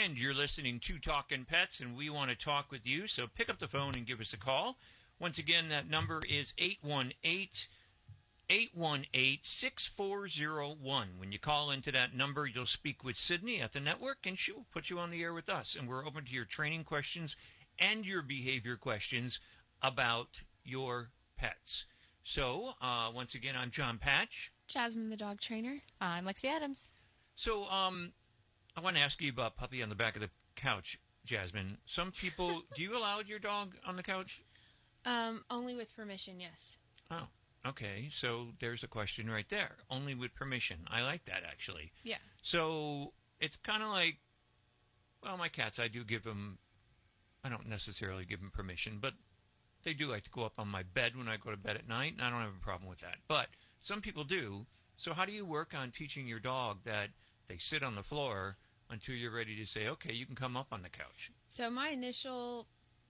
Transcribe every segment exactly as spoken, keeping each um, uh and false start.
And you're listening to Talkin' Pets, and we want to talk with you, so pick up the phone and give us a call. Once again, that number is eight one eight, eight one eight, six four zero one. When you call into that number, you'll speak with Sydney at the network, and she will put you on the air with us. And we're open to your training questions and your behavior questions about your pets. So, uh, once again, I'm John Patch. Jasmine, the dog trainer. I'm Lexi Adams. So, um... I want to ask you about puppy on the back of the couch, Jasmine. Some people, do you allow your dog on the couch? Um, only with permission, yes. Oh, okay. So there's a question right there. Only with permission. I like that, actually. Yeah. So it's kind of like, well, my cats, I do give them, I don't necessarily give them permission, but they do like to go up on my bed when I go to bed at night, and I don't have a problem with that. But some people do. So how do you work on teaching your dog that they sit on the floor until you're ready to say, okay, you can come up on the couch? So my initial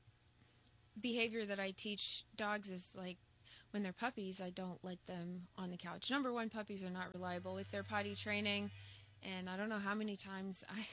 behavior that I teach dogs is like when they're puppies, I don't let them on the couch. Number one, puppies are not reliable with their potty training. And I don't know how many times I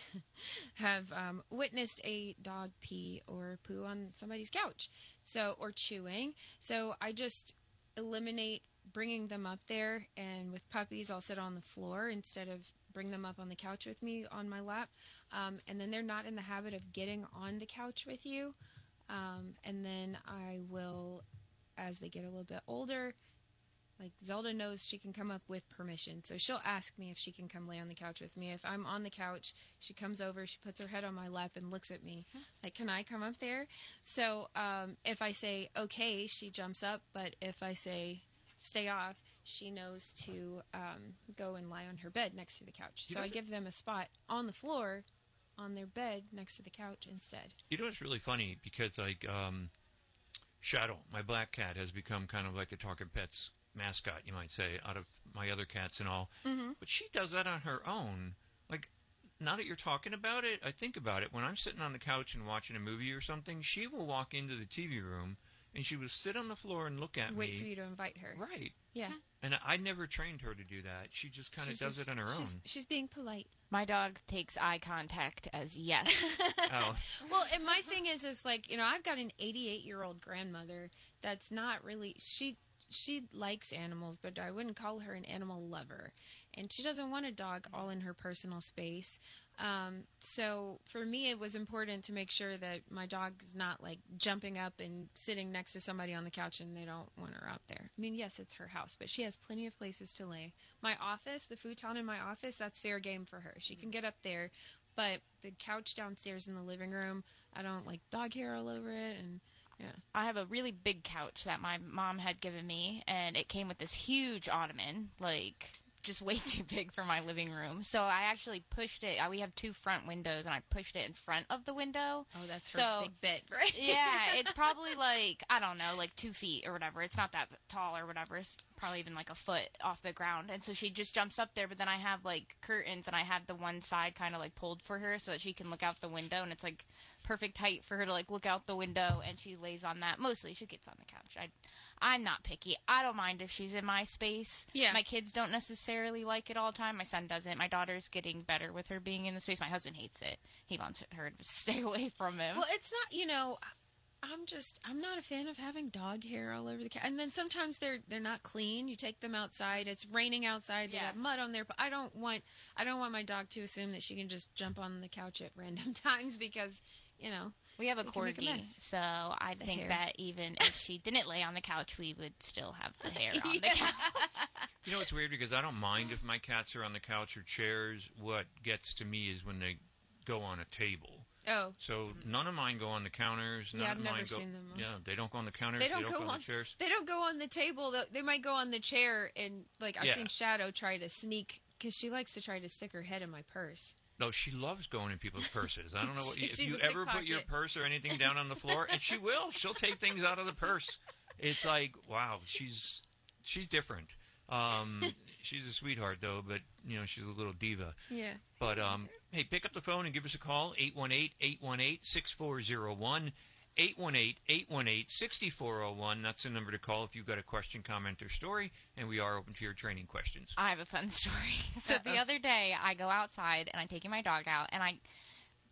have um, witnessed a dog pee or poo on somebody's couch, so or chewing. So I just eliminate bringing them up there, and with puppies I'll sit on the floor instead of bring them up on the couch with me on my lap, um, and then they're not in the habit of getting on the couch with you, um, and then I will, as they get a little bit older, like Zelda knows she can come up with permission, so she'll ask me if she can come lay on the couch with me. If I'm on the couch, she comes over, she puts her head on my lap and looks at me like, can I come up there? So um, if I say okay, she jumps up, but if I say stay off, she knows to um, go and lie on her bed next to the couch. You so know I give them a spot on the floor on their bed next to the couch instead. You know, it's really funny because, like, um, Shadow, my black cat, has become kind of like the Talkin' Pets mascot, you might say, out of my other cats and all. Mm-hmm. But she does that on her own. Like, now that you're talking about it, I think about it. When I'm sitting on the couch and watching a movie or something, she will walk into the T V room and she will sit on the floor and look at Wait me. for you to invite her. Right. Yeah. And I never trained her to do that. She just kind of does just, it on her she's, own. She's being polite. My dog takes eye contact as yes. Oh. Well, and my thing is, is like, you know, I've got an eighty-eight-year-old grandmother that's not really, she she likes animals, but I wouldn't call her an animal lover. And she doesn't want a dog all in her personal space. Um, so for me, it was important to make sure that my dog's not like jumping up and sitting next to somebody on the couch and they don't want her out there. I mean, yes, it's her house, but she has plenty of places to lay. My office, the futon in my office, that's fair game for her. She can get up there, but the couch downstairs in the living room, I don't like dog hair all over it. And yeah. I have a really big couch that my mom had given me, and it came with this huge ottoman, like just way too big for my living room. So I actually pushed it. We have two front windows, and I pushed it in front of the window. Oh, that's her so, big bit, right? Yeah, it's probably like, I don't know, like two feet or whatever. It's not that tall or whatever. It's probably even like a foot off the ground. And so she just jumps up there, but then I have like curtains, and I have the one side kind of like pulled for her so that she can look out the window, and it's like perfect height for her to like look out the window, and she lays on that. Mostly she gets on the couch. I, I'm not picky. I don't mind if she's in my space. Yeah. My kids don't necessarily like it all the time. My son doesn't. My daughter's getting better with her being in the space. My husband hates it. He wants her to stay away from him. Well, it's not, you know, I'm just, I'm not a fan of having dog hair all over the couch. And then sometimes they're they're not clean. You take them outside. It's raining outside. They Yes. got mud on their. I don't want I don't want my dog to assume that she can just jump on the couch at random times because, you know. We have a It can make a corgi, mess. so I The think hair. that even if she didn't lay on the couch, we would still have the hair on the Yeah. couch. You know, it's weird because I don't mind if my cats are on the couch or chairs. What gets to me is when they go on a table. Oh. So none of mine go on the counters. None Yeah, of I've mine never go. seen them. Yeah, they don't go on the counters. They don't, go, go on on. the chairs. They don't go on the table. They- They might go on the chair, and like I've Yeah. seen Shadow try to sneak because she likes to try to stick her head in my purse. No, she loves going in people's purses. I don't know what you, if She's you a ever put your pickpocket. purse or anything down on the floor, and she will. She'll take things out of the purse. It's like, wow, she's she's different. Um, she's a sweetheart though, but you know she's a little diva. Yeah. But um, hey, pick up the phone and give us a call eight one eight, eight one eight, six four zero one. eight one eight, eight one eight, six four zero one. That's the number to call if you've got a question, comment, or story, and we are open to your training questions. I have a fun story. So Uh-oh. the other day, I go outside, and I'm taking my dog out, and I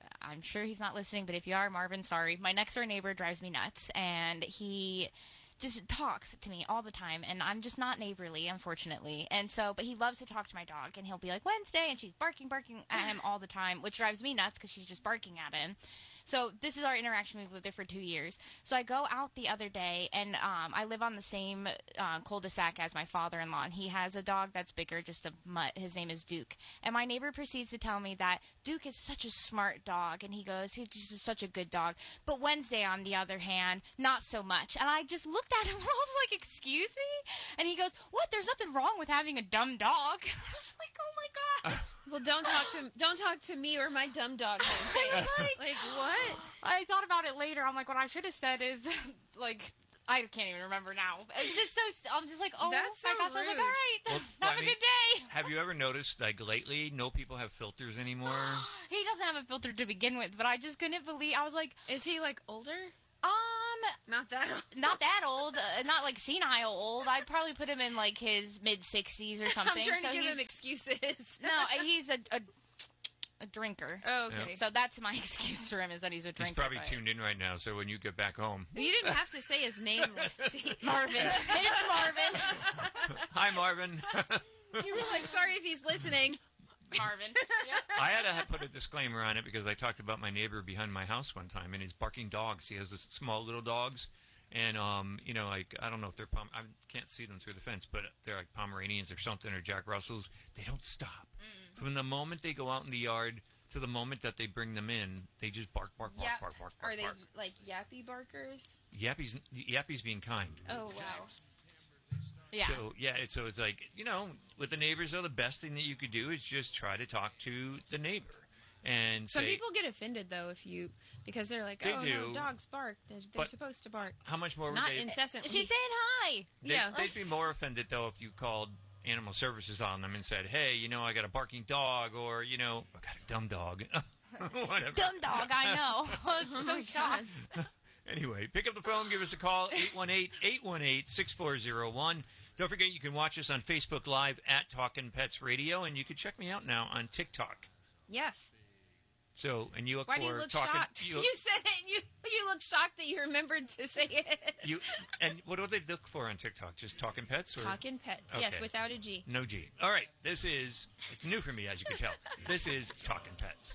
I'm sure he's not listening, but if you are, Marvin, sorry. My next door neighbor drives me nuts, and he just talks to me all the time, and I'm just not neighborly, unfortunately. And so, but he loves to talk to my dog, and he'll be like, Wednesday, and she's barking, barking at him all the time, which drives me nuts because she's just barking at him. So this is our interaction. We've lived there for two years. So I go out the other day, and um, I live on the same uh, cul-de-sac as my father-in-law, and he has a dog that's bigger, just a mutt. His name is Duke. And my neighbor proceeds to tell me that Duke is such a smart dog, and he goes, he's just such a good dog. But Wednesday, on the other hand, not so much. And I just looked at him, and I was like, excuse me? And he goes, what? There's nothing wrong with having a dumb dog. I was like, oh, my God. Well, don't talk to don't talk to me or my dumb dog. I was like, like, what? I thought about it later. I'm like, what I should have said is, like, I can't even remember now. It's just so, I'm just like, oh, That's so my gosh. I was like, rude. all right, Well, have I a mean, good day. Have you ever noticed, like, lately, no people have filters anymore? He doesn't have a filter to begin with, but I just couldn't believe, I was like, Is he like older? um, Not that old. not that old, uh, not like senile old. I'd probably put him in like his mid sixties or something. I'm trying so to give he's, him excuses. no, uh, he's a, a a drinker. Oh, okay. So that's my excuse for him is that he's a He's drinker. probably but- tuned in right now, so when you get back home. You didn't have to say his name. See, Marvin. It's Marvin. Hi, Marvin. you were like, sorry if he's listening. Marvin. Yep. I had to have put a disclaimer on it because I talked about my neighbor behind my house one time and his barking dogs. He has this small little dogs, and um, you know, like I don't know if they're Pom- I can't see them through the fence, but they're like Pomeranians or something or Jack Russells. They don't stop mm. from the moment they go out in the yard to the moment that they bring them in. They just bark, bark, bark, Yap. bark, bark, bark. Are they bark. like yappy barkers? Yappy's Yappy's being kind. Oh, wow. Yeah. So yeah, it's, so it's like you know, with the neighbors, though, the best thing that you could do is just try to talk to the neighbor and Some say, people get offended, though, if you, because they're like, They oh, do. no, dogs bark. They're, they're But- supposed to bark. how much more would Not they? incessantly. She's saying hi. They, yeah. They'd be more offended, though, if you called animal services on them and said, hey, you know, I got a barking dog, or, you know, I got a dumb dog. Whatever. Dumb dog, I know. It's so my shocked. Anyway, pick up the phone, give us a call, eight one eight, eight one eight, six four zero one. Don't forget, you can watch us on Facebook Live at Talkin' Pets Radio, and you can check me out now on TikTok. Yes. So, and you look Why for do you look Talkin'... shocked? You, You, said it, and you, you look shocked that you remembered to say it. you, and what do they look for on TikTok? Just Talkin' Pets? Or? Talking pets. Yes, Okay. without a G. No G. All right, this is, it's new for me, as you can tell. This is Talkin' Pets.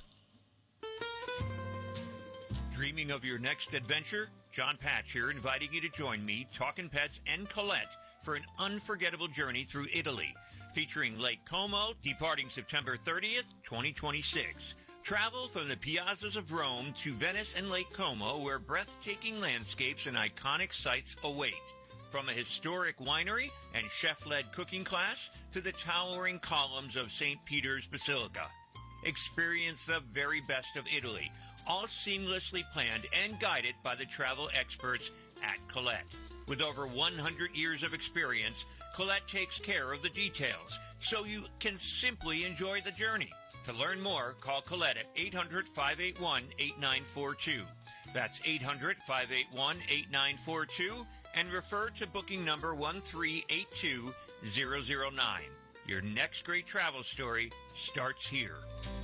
Dreaming of your next adventure? John Patch here, inviting you to join me, Talkin' Pets, and Colette for an unforgettable journey through Italy, featuring Lake Como, departing September thirtieth, twenty twenty-six. Travel from the piazzas of Rome to Venice and Lake Como, where breathtaking landscapes and iconic sights await. From a historic winery and chef-led cooking class to the towering columns of Saint Peter's Basilica. Experience the very best of Italy, all seamlessly planned and guided by the travel experts at Colette. With over one hundred years of experience, Colette takes care of the details, so you can simply enjoy the journey. To learn more, call Colette at eight hundred, five eight one, eight nine four two. That's eight hundred, five eight one, eight nine four two, and refer to booking number one three eight two zero zero nine. Your next great travel story starts here.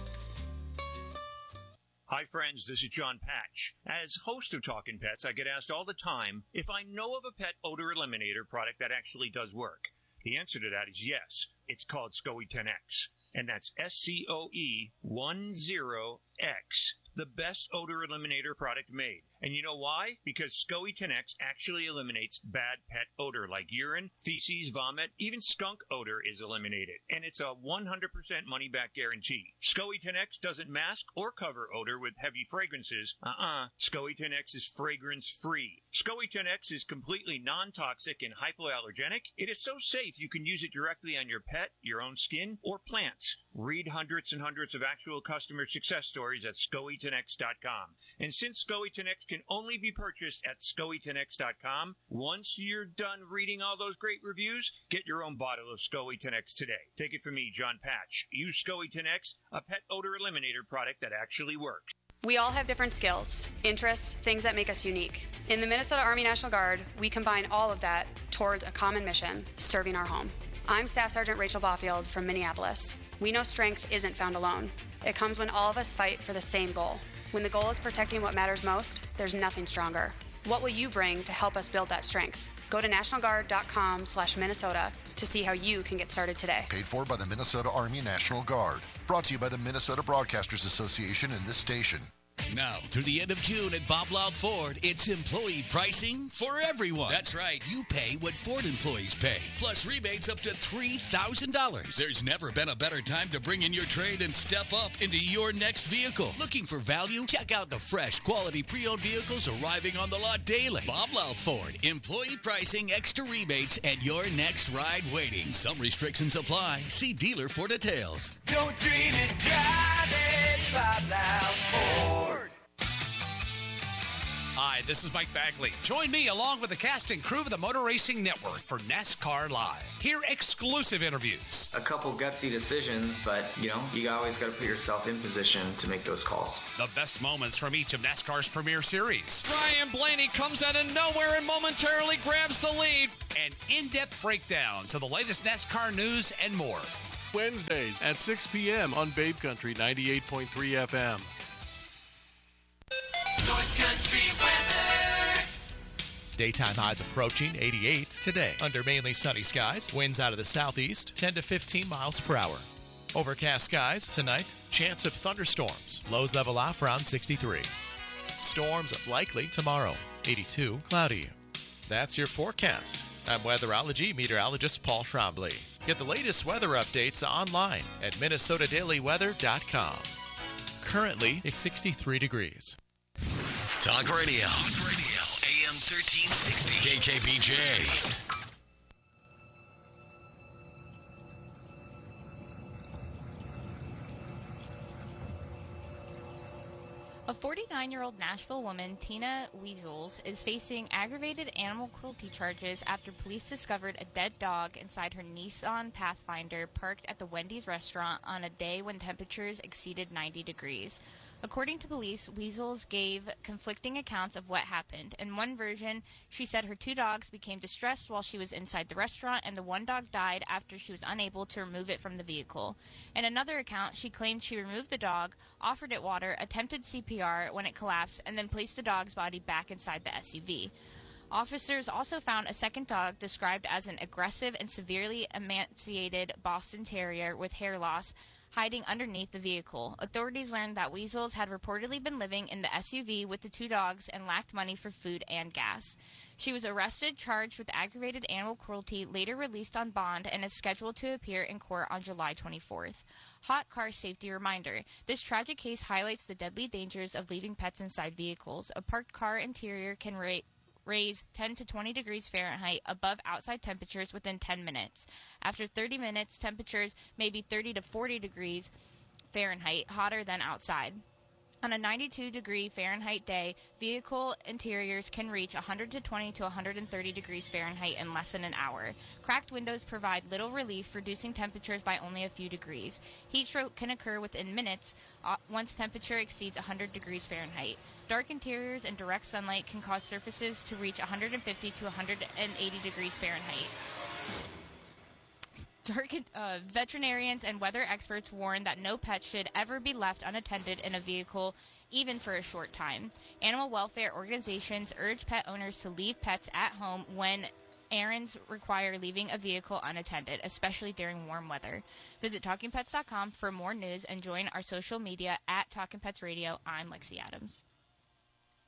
Hi, friends. This is John Patch. As host of Talkin' Pets, I get asked all the time if I know of a pet odor eliminator product that actually does work. The answer to that is yes. It's called SCOE ten X, and that's S C O E ten X, the best odor eliminator product made. And you know why? Because SCOE ten X actually eliminates bad pet odor like urine, feces, vomit, even skunk odor is eliminated. And it's a one hundred percent money-back guarantee. SCOE ten X doesn't mask or cover odor with heavy fragrances. Uh-uh. SCOE ten X is fragrance-free. SCOE ten X is completely non-toxic and hypoallergenic. It is so safe you can use it directly on your pet, your own skin, or plants. Read hundreds and hundreds of actual customer success stories at scoe ten x dot com. And since SCOE ten X can only be purchased at scoe ten x dot com, once you're done reading all those great reviews, get your own bottle of SCOE ten X today. Take it from me, John Patch. Use SCOE ten X, a pet odor eliminator product that actually works. We all have different skills, interests, things that make us unique. In the Minnesota Army National Guard, we combine all of that towards a common mission, serving our home. I'm Staff Sergeant Rachel Baufield from Minneapolis. We know strength isn't found alone. It comes when all of us fight for the same goal. When the goal is protecting what matters most, there's nothing stronger. What will you bring to help us build that strength? Go to national guard dot com slash Minnesota to see how you can get started today. Paid for by the Minnesota Army National Guard. Brought to you by the Minnesota Broadcasters Association and this station. Now, through the end of June at Bob Loud Ford, it's employee pricing for everyone. That's right. You pay what Ford employees pay, plus rebates up to three thousand dollars. There's never been a better time to bring in your trade and step up into your next vehicle. Looking for value? Check out the fresh, quality pre-owned vehicles arriving on the lot daily. Bob Loud Ford. Employee pricing, extra rebates, and your next ride waiting. Some restrictions apply. See dealer for details. Don't dream it, drive it, Bob Loud Ford. Hi, this is Mike Bagley. Join me along with the cast and crew of the Motor Racing Network for NASCAR Live. Hear exclusive interviews. A couple gutsy decisions, but, you know, you always got to put yourself in position to make those calls. The best moments from each of NASCAR's premier series. Ryan Blaney comes out of nowhere and momentarily grabs the lead. And in-depth breakdowns of the latest NASCAR news and more. Wednesdays at six p.m. on Babe Country ninety-eight point three F M. North Country weather. Daytime highs approaching eighty-eight today. Under mainly sunny skies, winds out of the southeast, ten to fifteen miles per hour. Overcast skies tonight, chance of thunderstorms. Lows level off around sixty-three. Storms likely tomorrow, eighty-two, cloudy. That's your forecast. I'm weatherology meteorologist Paul Trombley. Get the latest weather updates online at minnesota daily weather dot com. Currently, it's sixty-three degrees. Talk Radio. Talk Radio. A M thirteen sixty. K K B J. A forty-nine-year-old Nashville woman, Tina Weasels, is facing aggravated animal cruelty charges after police discovered a dead dog inside her Nissan Pathfinder parked at the Wendy's restaurant on a day when temperatures exceeded ninety degrees. According to police, Weasels gave conflicting accounts of what happened. In one version, she said her two dogs became distressed while she was inside the restaurant, and the one dog died after she was unable to remove it from the vehicle. In another account, she claimed she removed the dog, offered it water, attempted C P R when it collapsed, and then placed the dog's body back inside the S U V. Officers also found a second dog described as an aggressive and severely emaciated Boston Terrier with hair loss, hiding underneath the vehicle. Authorities learned that Weasels had reportedly been living in the S U V with the two dogs and lacked money for food and gas. She was arrested, charged with aggravated animal cruelty, later released on bond, and is scheduled to appear in court on July twenty-fourth. Hot car safety reminder. This tragic case highlights the deadly dangers of leaving pets inside vehicles. A parked car interior can rate raise ten to twenty degrees Fahrenheit above outside temperatures within ten minutes. After thirty minutes, temperatures may be thirty to forty degrees Fahrenheit hotter than outside. On a ninety-two degree Fahrenheit day, vehicle interiors can reach one hundred twenty to one hundred thirty degrees Fahrenheit in less than an hour. Cracked windows provide little relief, reducing temperatures by only a few degrees. Heat stroke can occur within minutes uh, once temperature exceeds one hundred degrees Fahrenheit. Dark interiors and direct sunlight can cause surfaces to reach one hundred fifty to one hundred eighty degrees Fahrenheit. Dark, uh, veterinarians and weather experts warn that no pet should ever be left unattended in a vehicle, even for a short time. Animal welfare organizations urge pet owners to leave pets at home when errands require leaving a vehicle unattended, especially during warm weather. Visit talking pets dot com for more news and join our social media at Talking Pets Radio. I'm Lexi Adams.